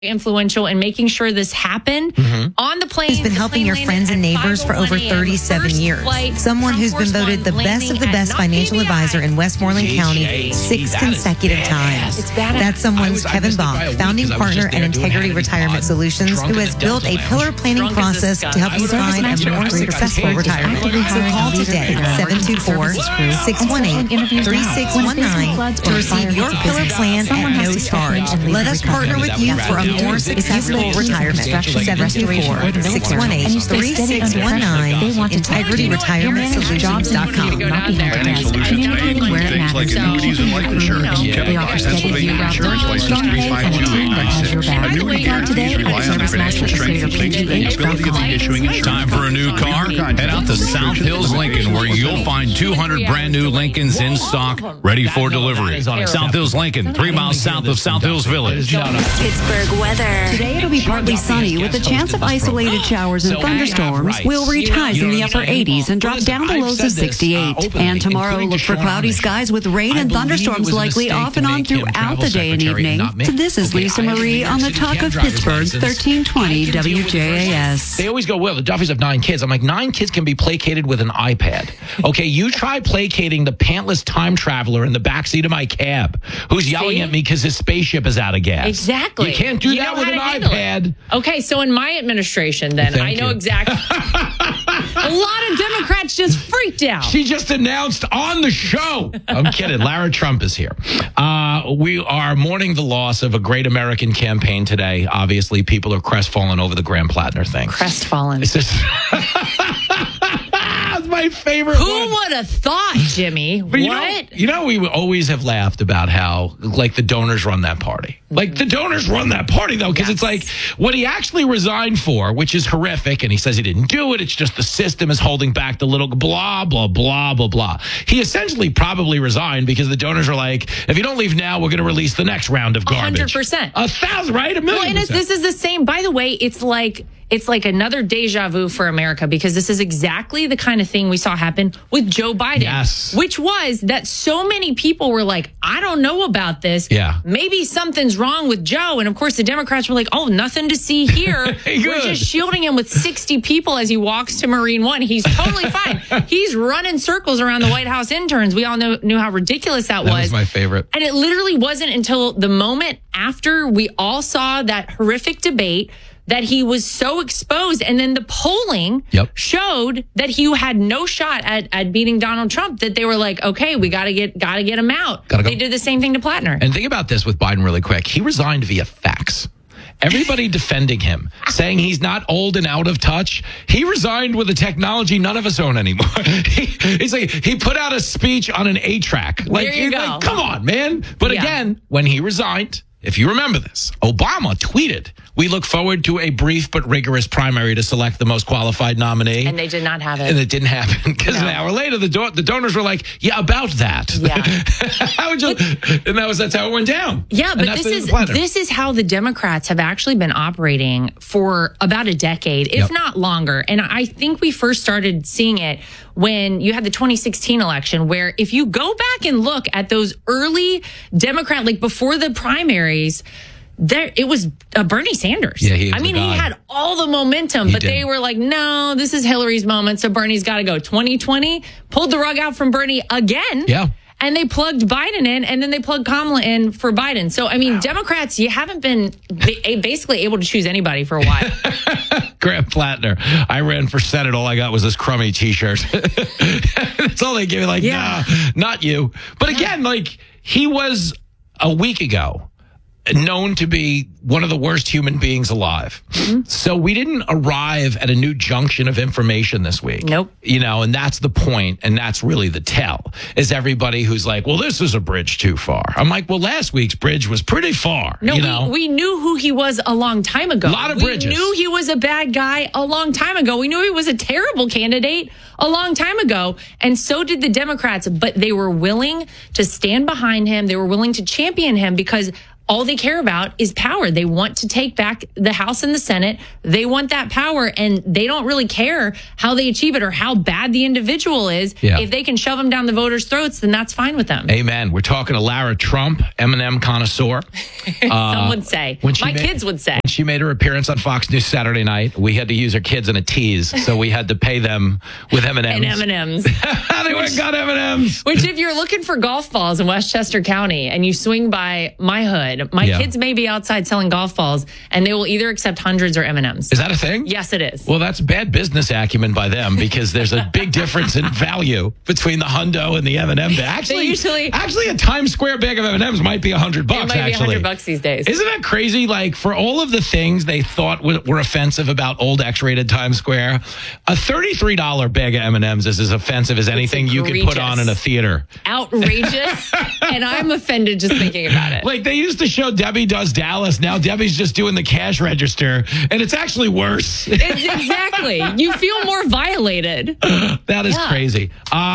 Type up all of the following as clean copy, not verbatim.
influential in making sure this happened on the plane. Who's been helping your friends and neighbors for over 37 years. Someone who's been voted the best of the best financial advisor in Westmoreland County 6 consecutive times. That someone's Kevin Bach, founding partner at Integrity Retirement Solutions, who has built a pillar planning process to help you find a more successful retirement. So call today, 724-618-3619 to receive your pillar plan at no charge. Let us partner with you for a more successful retirement. 724-618-3619. IntegrityRetirementSolutions.com. Planning solutions may include things like annuities and life insurance. Kevin Bach, Pennsylvania Insurance License 352896. Annuity guarantees rely on the financial strength and sustainability of the issuing insurance. Time for a new car? Head out to South Hills Lincoln, where you'll find 200 brand new Lincolns in stock, ready for delivery. South Hills Lincoln, 3 miles south of South Hills Village. Pittsburgh weather. Today it'll be partly sunny with a chance of isolated showers and thunderstorms. We'll reach highs in the upper 80s and drop down to lows of 68. And tomorrow, look for cloudy skies with rain and thunderstorms likely off and on throughout the day and evening. This is Lisa Marie on the Talk of Pittsburgh, 1320 WJAS. They always go, well, the Duffys have 9 kids. I'm like, 9 kids can be placated with an iPad. Okay, you try placating the pantless time traveler in the backseat of my cab who's yelling at me because his spaceship is out of gas. Exactly. You can't do that with an iPad. Okay, so in my administration, then, I know exactly. A lot of Democrats just freaked out. She just announced on the show. I'm kidding. Lara Trump is here. We are mourning the loss of a great American campaign today. Obviously, people are crestfallen over the Graham Plattner thing. Crestfallen. It's just... That's my favorite Who one. would have thought, Jimmy? But what? You know, we always have laughed about how, like, the donors run that party. Like, the donors run that party, though, because it's like what he actually resigned for, which is horrific, and he says he didn't do it. It's just the system is holding back the little blah, blah, blah, blah, blah. He essentially probably resigned because the donors are like, if you don't leave now, we're going to release the next round of garbage. 100%. 1,000, right? 1,000,000%. Well, and this is the same. By the way, it's like another deja vu for America, because this is exactly the kind of thing we saw happen with Joe Biden. Yes. Which was that so many people were like, I don't know about this. Yeah. Maybe something's wrong with Joe. And of course, the Democrats were like, oh, nothing to see here. We're just shielding him with 60 people as he walks to Marine One. He's totally fine. He's running circles around the White House interns. We all knew how ridiculous that was. That was my favorite. And it literally wasn't until the moment after we all saw that horrific debate that he was so exposed, and then the polling showed that he had no shot at beating Donald Trump, that they were like, okay, we gotta get him out. They did the same thing to Plattner. And think about this with Biden really quick. He resigned via fax. Everybody defending him, saying he's not old and out of touch. He resigned with a technology none of us own anymore. He's like, he put out a speech on an 8-track. Like, there you go. Like, come on, man. But again, when he resigned, if you remember this, Obama tweeted, we look forward to a brief but rigorous primary to select the most qualified nominee. And they did not have it. And it didn't happen because an hour later, the donors were like, yeah, about that. Yeah. That's how it went down. Yeah, but this is how the Democrats have actually been operating for about a decade, if not longer. And I think we first started seeing it when you had the 2016 election, where if you go back and look at those early Democrat, like before the primaries, it was Bernie Sanders. Yeah, he had all the momentum, but they were like, no, this is Hillary's moment, so Bernie's got to go. 2020, pulled the rug out from Bernie again. Yeah. And they plugged Biden in, and then they plugged Kamala in for Biden. So, I mean, Democrats, you haven't been basically able to choose anybody for a while. Graham Plattner. I ran for Senate. All I got was this crummy T-shirt. That's all they gave me. Like, nah, not you. But again, like, he was a week ago known to be one of the worst human beings alive. Mm-hmm. So we didn't arrive at a new junction of information this week. Nope. And that's the point, and that's really the tell, is everybody who's like, well, this is a bridge too far. I'm like, well, last week's bridge was pretty far. No, we knew who he was a long time ago. A lot of bridges. We knew he was a bad guy a long time ago. We knew he was a terrible candidate a long time ago. And so did the Democrats, but they were willing to stand behind him. They were willing to champion him because all they care about is power. They want to take back the House and the Senate. They want that power, and they don't really care how they achieve it or how bad the individual is. Yeah. If they can shove them down the voters' throats, then that's fine with them. Amen. We're talking to Lara Trump, M&M connoisseur. Some would say. My kids would say. When she made her appearance on Fox News Saturday night, we had to use her kids in a tease, so we had to pay them with M&Ms. And M&Ms. They went and got M&Ms. Which, if you're looking for golf balls in Westchester County and you swing by my hood, my kids may be outside selling golf balls, and they will either accept hundreds or M&Ms. Is that a thing? Yes, it is. Well, that's bad business acumen by them, because there's a big difference in value between the hundo and the M&M bag. Actually, a Times Square bag of M&Ms might be $100. It might be $100 these days. Isn't that crazy? Like, for all of the things they thought were offensive about old X-rated Times Square, a $33 bag of M&Ms is as offensive as anything you could put on in a theater. Outrageous. And I'm offended just thinking about it. Like, they used to show Debbie Does Dallas. Now Debbie's just doing the cash register, and it's actually worse. Exactly. You feel more violated. That is crazy.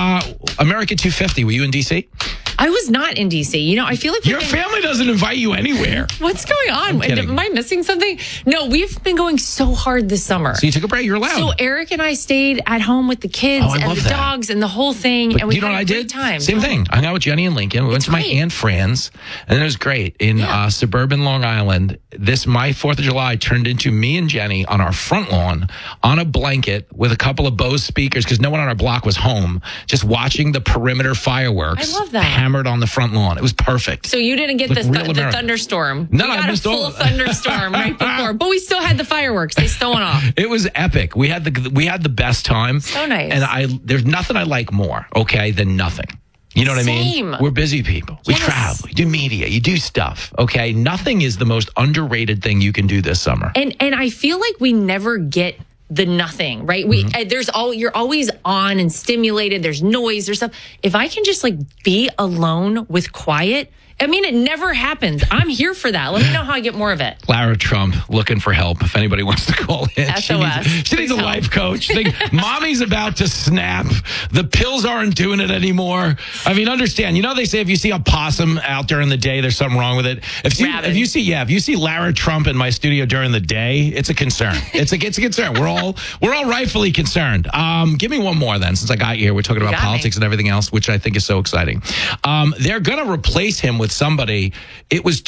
America 250, were you in D.C.? I was not in D.C. You know, I feel like your family doesn't invite you anywhere. What's going on? Am I missing something? No, we've been going so hard this summer. So you took a break. You're allowed. So Eric and I stayed at home with the kids and the dogs and the whole thing. But and we you know had what I did? Time. Same thing. I hung out with Jenny and Lincoln. We went to my Aunt Fran's, and it was great in suburban Long Island. My 4th of July turned into me and Jenny on our front lawn on a blanket with a couple of Bose speakers, because no one on our block was home, just watching the perimeter fireworks. I love that. Hammered on the front lawn. It was perfect. So you didn't get the thunderstorm. No, we got a full thunderstorm right before, but we still had the fireworks. They still went off. It was epic. We had the best time. So nice. And there's nothing I like more, than nothing. You know what I mean? We're busy people. We travel. You do media. You do stuff. Okay? Nothing is the most underrated thing you can do this summer. And I feel like we never get the nothing, right? You're always on and stimulated. There's noise, there's stuff. If I can just be alone with quiet, I mean, it never happens. I'm here for that. Let me know how I get more of it. Lara Trump looking for help. If anybody wants to call in, SOS. She needs a life coach. Mommy's about to snap. The pills aren't doing it anymore. I mean, understand. You know, they say if you see a possum out during the day, there's something wrong with it. If you see Lara Trump in my studio during the day, it's a concern. It's a concern. We're all rightfully concerned. Give me one more then, since I got you here. We're talking about politics and everything else, which I think is so exciting. They're going to replace him with somebody. It was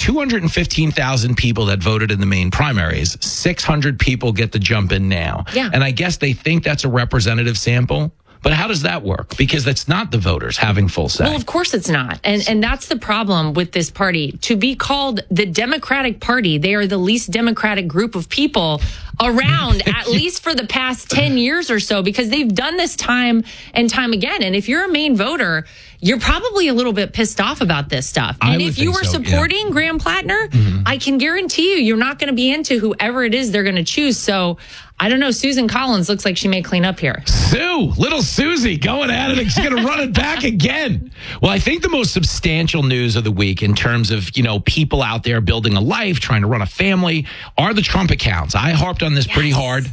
215,000 people that voted in the main primaries. 600 people get to jump in now. Yeah. And I guess they think that's a representative sample. But how does that work? Because that's not the voters having full say. Well, of course it's not. And that's the problem with this party. To be called the Democratic Party, they are the least democratic group of people around, at least for the past 10 years or so, because they've done this time and time again. And if you're a Maine voter, you're probably a little bit pissed off about this stuff. And if you were supporting Graham Plattner, I can guarantee you're not going to be into whoever it is they're going to choose. So I don't know. Susan Collins looks like she may clean up here. Little Susie going at it. She's going to run it back again. Well, I think the most substantial news of the week in terms of, people out there building a life, trying to run a family, are the Trump accounts. I harped on this pretty hard.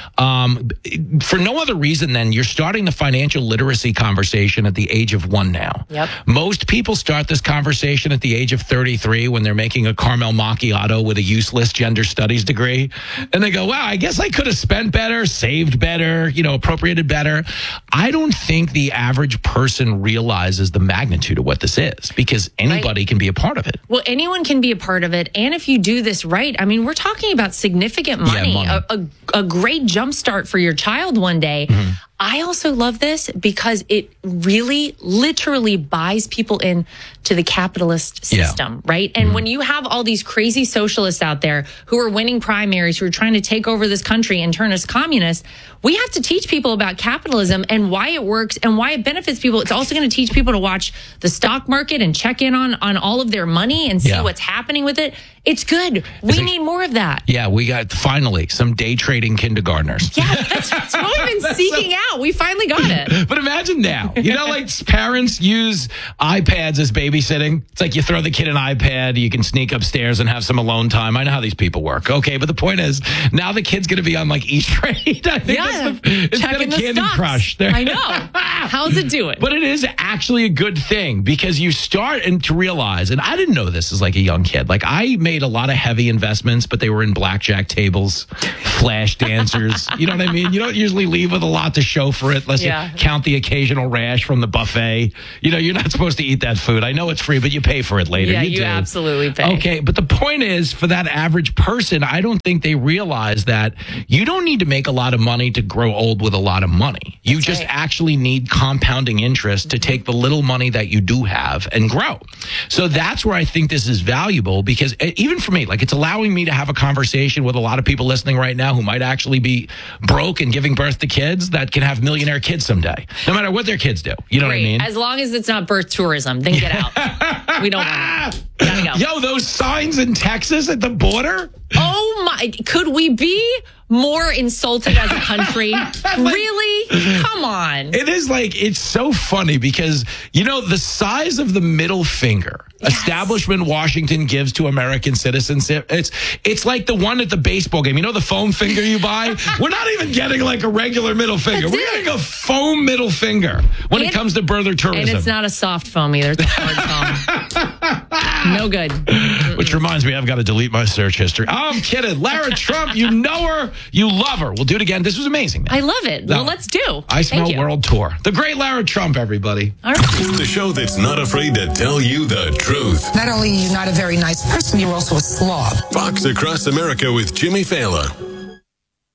For no other reason than you're starting the financial literacy conversation at the age of 1 now. Yep. Most people start this conversation at the age of 33 when they're making a caramel macchiato with a useless gender studies degree. And they go, wow, I guess I could have spent better, saved better, appropriated better. I don't think the average person realizes the magnitude of what this is, because anybody can be a part of it. Well, anyone can be a part of it. And if you do this right, I mean, we're talking about significant money. A great jumpstart for your child one day. Mm-hmm. I also love this because it really literally buys people in to the capitalist system, right? And when you have all these crazy socialists out there who are winning primaries, who are trying to take over this country and turn us communist, we have to teach people about capitalism and why it works and why it benefits people. It's also going to teach people to watch the stock market and check in on all of their money and see what's happening with it. It's good. We need more of that. Yeah, we got finally some day trading kindergartners. Yeah, that's what we've been seeking out. We finally got it. But imagine now, like parents use iPads as babysitting. It's like you throw the kid an iPad, you can sneak upstairs and have some alone time. I know how these people work. Okay, but the point is, now the kid's going to be on like E-Trade. I think instead of Candy Crush. I know. How's it doing? But it is actually a good thing because you start to realize, and I didn't know this as like a young kid. Like I made a lot of heavy investments, but they were in blackjack tables, flash dancers. You know what I mean? You don't usually leave with a lot to show for it unless you count the occasional rash from the buffet. You're not supposed to eat that food. I know it's free, but you pay for it later. Yeah, you absolutely pay. Okay, but the point is, for that average person, I don't think they realize that you don't need to make a lot of money to grow old with a lot of money. You just actually need compounding interest to take the little money that you do have and grow. So that's where I think this is valuable, because even for me, like, it's allowing me to have a conversation with a lot of people listening right now who might actually be broke and giving birth to kids that can have millionaire kids someday, no matter what their kids do. You know what I mean? As long as it's not birth tourism, then get out. We don't want it. Gotta go. Yo, those signs in Texas at the border? Oh my, could we be more insulted as a country? Really? Come on. It is like, it's so funny because, the size of the middle finger establishment Washington gives to American citizens, it's like the one at the baseball game. The foam finger you buy? We're not even getting like a regular middle finger. We're getting a foam middle finger when it comes to birther tourism. And it's not a soft foam either. It's a hard foam. No good. Which reminds me, I've got to delete my search history. I'm kidding. Lara Trump, you know her. You love her. We'll do it again. This was amazing, man. I love it. Well, let's do. I Smell World Tour. The great Lara Trump, everybody. All right. The show that's not afraid to tell you the truth. Not only are you not a very nice person, you're also a slob. Fox Across America with Jimmy Fallon.